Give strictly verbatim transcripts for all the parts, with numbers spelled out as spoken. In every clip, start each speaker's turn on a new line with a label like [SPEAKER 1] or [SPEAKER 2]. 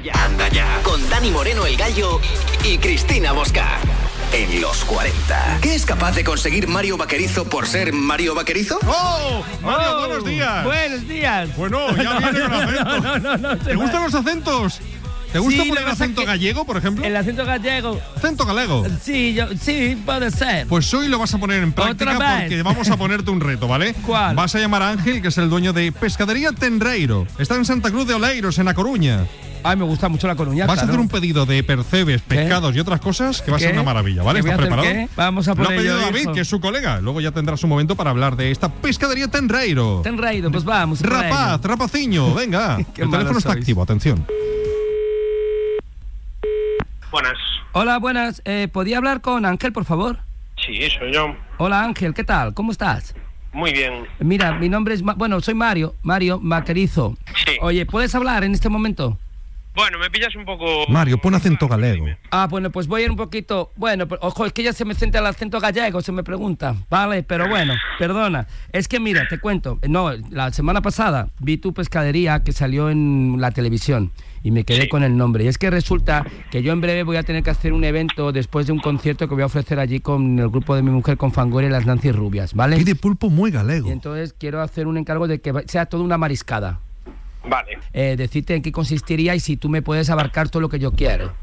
[SPEAKER 1] ya, anda ya. Con Dani Moreno el Gallo y Cristina Mosca. En los cuarenta. ¿Qué es capaz de conseguir Mario Vaquerizo por ser Mario Vaquerizo?
[SPEAKER 2] ¡Oh! Mario,
[SPEAKER 3] Oh,
[SPEAKER 2] buenos días.
[SPEAKER 3] Buenos días.
[SPEAKER 2] Bueno, ya
[SPEAKER 3] No,
[SPEAKER 2] viene
[SPEAKER 3] no,
[SPEAKER 2] con acento.
[SPEAKER 3] no, no, no, no,
[SPEAKER 2] ¿Te gustan los acentos? ¿Te gusta
[SPEAKER 3] Sí,
[SPEAKER 2] poner
[SPEAKER 3] lo que pasa
[SPEAKER 2] acento
[SPEAKER 3] es que
[SPEAKER 2] gallego, por ejemplo?
[SPEAKER 3] El acento gallego.
[SPEAKER 2] ¿Acento galego?
[SPEAKER 3] Sí, yo, sí, puede ser.
[SPEAKER 2] Pues hoy lo vas a poner en práctica
[SPEAKER 3] ¿Otra vez?
[SPEAKER 2] porque vamos a ponerte un reto, ¿vale?
[SPEAKER 3] ¿Cuál?
[SPEAKER 2] Vas a llamar a Ángel, que es el dueño de Pescadería Tenreiro. Está en Santa Cruz de Oleiros, en A Coruña.
[SPEAKER 3] Ay, me gusta mucho La Coruña,
[SPEAKER 2] Vas
[SPEAKER 3] claro.
[SPEAKER 2] a hacer un pedido de percebes, pescados y otras cosas que va a ser
[SPEAKER 3] ¿Qué?
[SPEAKER 2] una maravilla, ¿vale?
[SPEAKER 3] ¿Qué voy a
[SPEAKER 2] ¿Estás
[SPEAKER 3] hacer
[SPEAKER 2] preparado?
[SPEAKER 3] qué? Vamos a
[SPEAKER 2] Lo ha
[SPEAKER 3] por
[SPEAKER 2] pedido
[SPEAKER 3] ello,
[SPEAKER 2] David,
[SPEAKER 3] hijo.
[SPEAKER 2] que es su colega. Luego ya tendrás un momento para hablar de esta Pescadería Tenreiro.
[SPEAKER 3] Tenreiro, pues vamos. por
[SPEAKER 2] Rapaz,
[SPEAKER 3] ello.
[SPEAKER 2] rapaciño, venga.
[SPEAKER 3] Qué
[SPEAKER 2] El
[SPEAKER 3] malos
[SPEAKER 2] teléfono está
[SPEAKER 3] sois.
[SPEAKER 2] activo, atención.
[SPEAKER 4] Buenas.
[SPEAKER 3] Hola, buenas. Eh, ¿Podría hablar con Ángel, por favor?
[SPEAKER 4] Sí, soy yo.
[SPEAKER 3] Hola, Ángel, ¿qué tal? ¿Cómo estás?
[SPEAKER 4] Muy bien.
[SPEAKER 3] Mira, mi nombre es... Ma- bueno, soy Mario, Mario Vaquerizo.
[SPEAKER 4] Sí.
[SPEAKER 3] Oye, ¿puedes hablar en este momento?
[SPEAKER 4] Bueno, me pillas un poco...
[SPEAKER 2] Mario, pon acento galego.
[SPEAKER 3] Ah, bueno, pues voy a ir un poquito... Bueno, pero, ojo, es que ya se me centra el acento gallego, se me pregunta. Vale, pero bueno, perdona. Es que mira, te cuento. No, la semana pasada vi tu pescadería que salió en la televisión y me quedé
[SPEAKER 4] Sí.
[SPEAKER 3] con el nombre. Y es que resulta que yo en breve voy a tener que hacer un evento después de un concierto que voy a ofrecer allí con el grupo de mi mujer, con Fangoria y las Nancy Rubias, ¿vale?
[SPEAKER 2] Pide pulpo muy galego.
[SPEAKER 3] Y entonces quiero hacer un encargo de que sea toda una mariscada.
[SPEAKER 4] Vale.
[SPEAKER 3] Eh, decirte en qué consistiría y si tú me puedes abarcar todo lo que yo quiero.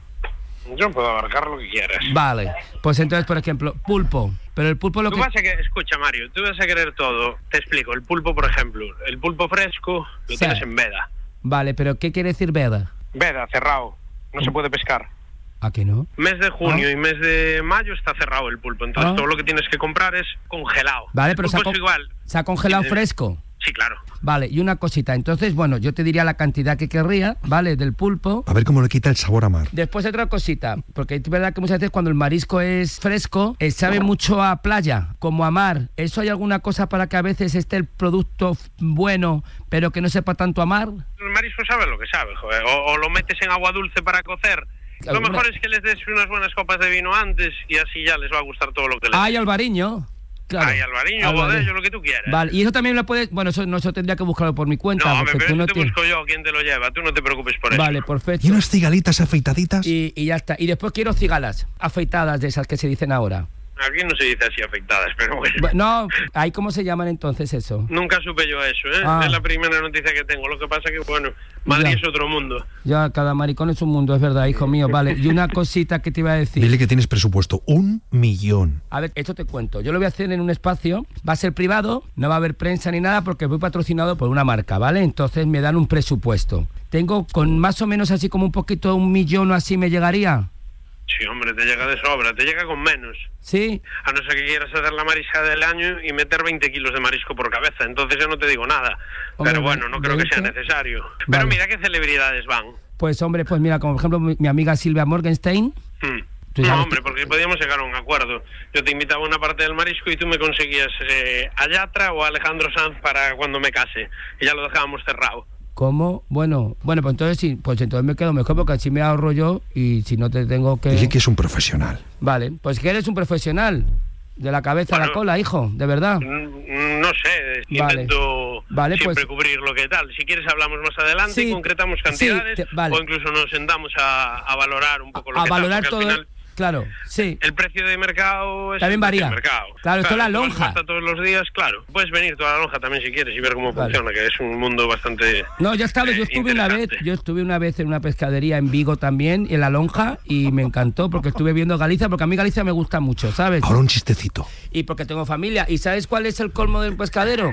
[SPEAKER 4] Yo puedo abarcar lo que quieras.
[SPEAKER 3] Vale, pues entonces, por ejemplo, pulpo. Pero el pulpo lo
[SPEAKER 4] Tú
[SPEAKER 3] que...
[SPEAKER 4] vas a que... Escucha, Mario, tú vas a querer todo. Te explico. El pulpo, por ejemplo. El pulpo fresco lo
[SPEAKER 3] Sí.
[SPEAKER 4] tienes en veda.
[SPEAKER 3] Vale, pero ¿qué quiere decir veda?
[SPEAKER 4] Veda, cerrado. No se puede pescar.
[SPEAKER 3] ¿A qué no?
[SPEAKER 4] Mes de junio
[SPEAKER 3] Ah.
[SPEAKER 4] y mes de mayo está cerrado el pulpo. Entonces
[SPEAKER 3] Ah.
[SPEAKER 4] todo lo que tienes que comprar es congelado.
[SPEAKER 3] Vale,
[SPEAKER 4] El
[SPEAKER 3] pero se ha,
[SPEAKER 4] pulpo es
[SPEAKER 3] con-
[SPEAKER 4] igual.
[SPEAKER 3] se ha congelado
[SPEAKER 4] Sí.
[SPEAKER 3] fresco.
[SPEAKER 4] Sí, claro.
[SPEAKER 3] Vale, y una cosita. Entonces, bueno, yo te diría la cantidad que querría, ¿vale? Del pulpo.
[SPEAKER 2] A ver cómo le quita el sabor a mar.
[SPEAKER 3] Después otra cosita, porque es verdad que muchas veces cuando el marisco es fresco, eh, sabe mucho a playa, como a mar. ¿Eso hay alguna cosa para que a veces esté el producto f- bueno, pero que no sepa tanto a mar?
[SPEAKER 4] El marisco sabe lo que sabe, joder. O, o lo metes en agua dulce para cocer. Lo
[SPEAKER 3] Alguna-
[SPEAKER 4] mejor es que les des unas buenas copas de vino antes y así ya les va a gustar todo lo que les
[SPEAKER 3] Ay, albariño. Claro.
[SPEAKER 4] Ay, Alvariño,
[SPEAKER 3] Albariño.
[SPEAKER 4] Bodello, lo que tú quieras.
[SPEAKER 3] Vale, y eso también lo puedes... Bueno, eso, no, eso tendría que buscarlo por mi cuenta.
[SPEAKER 4] No, hombre,
[SPEAKER 3] porque
[SPEAKER 4] pero
[SPEAKER 3] tú no
[SPEAKER 4] eso te
[SPEAKER 3] tienes...
[SPEAKER 4] busco yo quién te lo lleva. Tú no te preocupes por eso.
[SPEAKER 3] Vale, perfecto.
[SPEAKER 2] ¿Y unas cigalitas afeitaditas?
[SPEAKER 3] Y, y ya está. Y después quiero cigalas afeitadas de esas que se dicen ahora.
[SPEAKER 4] Aquí no se dice así afectadas, pero bueno.
[SPEAKER 3] Bu- No, ¿ahí cómo se llaman entonces eso?
[SPEAKER 4] Nunca supe yo eso, ¿eh?
[SPEAKER 3] Ah.
[SPEAKER 4] Es la primera noticia que tengo. Lo que pasa que, bueno, Madrid
[SPEAKER 3] Ya.
[SPEAKER 4] es otro mundo.
[SPEAKER 3] Ya, cada maricón es un mundo, es verdad, hijo mío. Vale, y una cosita que te iba a decir.
[SPEAKER 2] Dile que tienes presupuesto un millón.
[SPEAKER 3] A ver, esto te cuento. Yo lo voy a hacer en un espacio, va a ser privado, no va a haber prensa ni nada porque voy patrocinado por una marca, ¿vale? Entonces me dan un presupuesto. Tengo con más o menos así como un poquito, un millón o así me llegaría.
[SPEAKER 4] Sí, hombre, te llega de sobra. Te llega con menos.
[SPEAKER 3] ¿Sí?
[SPEAKER 4] A no ser que quieras hacer la marisca del año y meter veinte kilos de marisco por cabeza. Entonces yo no te digo nada.
[SPEAKER 3] Hombre,
[SPEAKER 4] Pero bueno, no creo que sea
[SPEAKER 3] veinte.
[SPEAKER 4] necesario.
[SPEAKER 3] Vale.
[SPEAKER 4] Pero mira qué celebridades van.
[SPEAKER 3] Pues hombre, pues mira, como por ejemplo mi, mi amiga Silvia Morgenstein.
[SPEAKER 4] Hmm.
[SPEAKER 3] Tú ya
[SPEAKER 4] No,
[SPEAKER 3] ves
[SPEAKER 4] hombre,
[SPEAKER 3] que-
[SPEAKER 4] porque podíamos llegar a un acuerdo. Yo te invitaba a una parte del marisco y tú me conseguías eh, a Yatra o a Alejandro Sanz para cuando me case. Y ya lo dejábamos cerrado.
[SPEAKER 3] ¿Cómo? Bueno, bueno, pues entonces sí, pues entonces me quedo mejor porque así me ahorro yo y si no te tengo que...
[SPEAKER 2] Dile que es un profesional.
[SPEAKER 3] Vale, pues que eres un profesional. De la cabeza a la
[SPEAKER 4] Bueno.
[SPEAKER 3] cola, hijo, de verdad.
[SPEAKER 4] Mm, No sé,
[SPEAKER 3] Vale.
[SPEAKER 4] intento
[SPEAKER 3] Vale,
[SPEAKER 4] siempre
[SPEAKER 3] pues-
[SPEAKER 4] cubrir lo que tal. Si quieres hablamos más adelante
[SPEAKER 3] Sí,
[SPEAKER 4] y concretamos
[SPEAKER 3] sí,
[SPEAKER 4] cantidades
[SPEAKER 3] te- vale.
[SPEAKER 4] o incluso nos sentamos a, a valorar un poco lo
[SPEAKER 3] A
[SPEAKER 4] que
[SPEAKER 3] valorar
[SPEAKER 4] tal,
[SPEAKER 3] todo.
[SPEAKER 4] porque al final
[SPEAKER 3] Claro, sí.
[SPEAKER 4] el precio de mercado es
[SPEAKER 3] También
[SPEAKER 4] el precio
[SPEAKER 3] varía.
[SPEAKER 4] de mercado.
[SPEAKER 3] Claro, esto es la
[SPEAKER 4] igual
[SPEAKER 3] lonja.
[SPEAKER 4] cuesta todos los días, claro. Puedes venir toda la lonja también si quieres y ver cómo
[SPEAKER 3] Vale.
[SPEAKER 4] funciona, que es un mundo bastante...
[SPEAKER 3] No, yo he estado,
[SPEAKER 4] eh,
[SPEAKER 3] yo estuve una vez,
[SPEAKER 4] interesante.
[SPEAKER 3] yo estuve una vez en una pescadería en Vigo también, en La Lonja, y me encantó porque estuve viendo Galicia, porque a mí Galicia me gusta mucho, ¿sabes?
[SPEAKER 2] Ahora un chistecito.
[SPEAKER 3] Y porque tengo familia. ¿Y sabes cuál es el colmo del pescadero?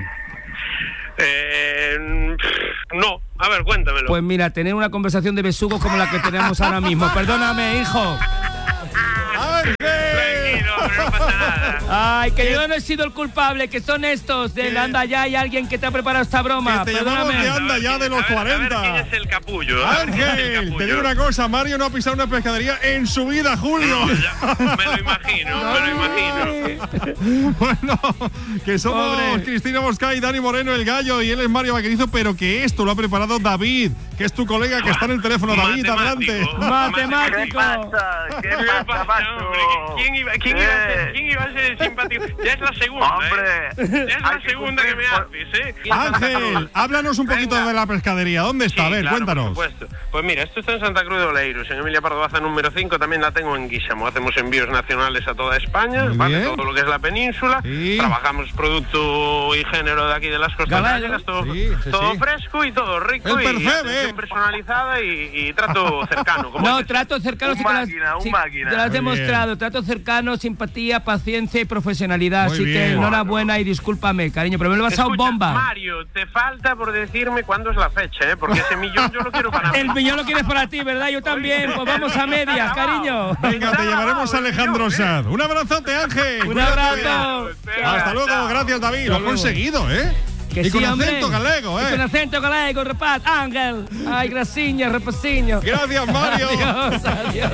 [SPEAKER 4] Eh, no, a ver, cuéntamelo.
[SPEAKER 3] Pues mira, tener una conversación de besugos como la que tenemos ahora mismo. Perdóname, hijo.
[SPEAKER 4] Tranquilo, pero no pasa nada.
[SPEAKER 3] Ay, que yo no he sido el culpable, que son estos. De anda ya, hay alguien que te ha preparado esta broma.
[SPEAKER 2] Que te llamamos
[SPEAKER 3] Perdóname.
[SPEAKER 2] de anda
[SPEAKER 4] A ver
[SPEAKER 2] ya
[SPEAKER 4] quién-
[SPEAKER 2] de los
[SPEAKER 4] a ver,
[SPEAKER 2] cuarenta.
[SPEAKER 4] A ver quién es el capullo. a ver quién es el
[SPEAKER 2] Ángel,
[SPEAKER 4] capullo.
[SPEAKER 2] te digo una cosa, Mario no ha pisado una pescadería en su vida, Julio.
[SPEAKER 4] No, ya, me lo imagino, me lo imagino.
[SPEAKER 2] Bueno, que somos
[SPEAKER 3] Pobre.
[SPEAKER 2] Cristina Mosca y Dani Moreno, el Gallo, y él es Mario Vaquerizo, pero que esto lo ha preparado David, que es tu colega que está en el teléfono. David,
[SPEAKER 4] Matemático.
[SPEAKER 2] adelante.
[SPEAKER 3] Matemático.
[SPEAKER 5] ¿Qué pasa? ¿Qué
[SPEAKER 4] ¿Qué
[SPEAKER 5] pasa,
[SPEAKER 4] pasa,
[SPEAKER 5] macho?
[SPEAKER 4] hombre? ¿Quién iba, ¿quién, iba a ser, ¿quién iba a ser el simpático? Ya es la segunda,
[SPEAKER 5] Hombre,
[SPEAKER 4] ¿eh? Es la
[SPEAKER 5] hay que
[SPEAKER 4] segunda que me
[SPEAKER 5] cumplir
[SPEAKER 4] haces, ¿eh?
[SPEAKER 2] Ángel, háblanos un poquito
[SPEAKER 4] Venga.
[SPEAKER 2] de la pescadería. ¿Dónde está?
[SPEAKER 4] Sí,
[SPEAKER 2] a ver,
[SPEAKER 4] claro,
[SPEAKER 2] cuéntanos.
[SPEAKER 4] por supuesto. Pues mira, esto está en Santa Cruz de Oleiros, en Emilia Pardo Baza número cinco, también la tengo en Guíxamo. Hacemos envíos nacionales a toda España,
[SPEAKER 2] Muy
[SPEAKER 4] ¿vale?
[SPEAKER 2] bien.
[SPEAKER 4] Todo lo que es la península.
[SPEAKER 2] Sí.
[SPEAKER 4] Trabajamos producto y género de aquí de las costas
[SPEAKER 3] Galego.
[SPEAKER 4] gallegas, todo,
[SPEAKER 2] Sí, sí,
[SPEAKER 4] todo
[SPEAKER 2] sí.
[SPEAKER 4] fresco y todo rico.
[SPEAKER 2] El
[SPEAKER 4] y
[SPEAKER 2] percebe.
[SPEAKER 4] atención personalizada y, y trato cercano. Como
[SPEAKER 3] No,
[SPEAKER 4] es.
[SPEAKER 3] trato cercano.
[SPEAKER 5] Un
[SPEAKER 3] sí que lo has-
[SPEAKER 5] máquina, un
[SPEAKER 3] sí,
[SPEAKER 5] máquina.
[SPEAKER 3] Te lo has
[SPEAKER 2] Muy
[SPEAKER 3] demostrado. Trato cercano, simpatía, paciencia y profesionalidad.
[SPEAKER 2] Muy
[SPEAKER 3] Así que
[SPEAKER 2] bien.
[SPEAKER 3] enhorabuena y discúlpame, cariño, pero me lo he pasado
[SPEAKER 4] Escucha,
[SPEAKER 3] bomba.
[SPEAKER 4] Mario, te falta por decirme cuándo es la fecha, ¿eh? Porque ese millón yo lo quiero para mí.
[SPEAKER 3] El millón lo quieres para ti, ¿verdad? Yo también. Pues vamos a medias, cariño.
[SPEAKER 2] Venga, te llevaremos a Alejandro Sanz. Un abrazote, Ángel.
[SPEAKER 3] Un
[SPEAKER 2] Cuídate.
[SPEAKER 3] abrazo.
[SPEAKER 2] Hasta luego, gracias, David. Lo has
[SPEAKER 3] luego.
[SPEAKER 2] conseguido, ¿eh?
[SPEAKER 3] Que
[SPEAKER 2] y
[SPEAKER 3] sí,
[SPEAKER 2] con
[SPEAKER 3] hombre.
[SPEAKER 2] acento galego,
[SPEAKER 3] Y con
[SPEAKER 2] ¿eh?
[SPEAKER 3] acento galego, rapaz. Ángel. Ay, graciña, rapaciño.
[SPEAKER 2] Gracias, Mario.
[SPEAKER 3] Adiós, adiós.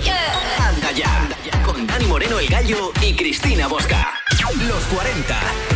[SPEAKER 1] Anda ya, con Dani Moreno el Gallo y Cristina Bosca. Los cuarenta.